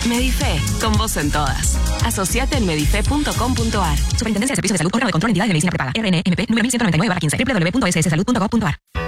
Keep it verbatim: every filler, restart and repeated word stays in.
Medife, con vos en todas. Asociate en medife punto com punto ar. Superintendencia de Servicios de Salud, órgano de control, entidad de medicina prepaga. R N M P número mil ciento noventa y nueve barra quince. doble u doble u doble u punto s s salud punto gov punto ar.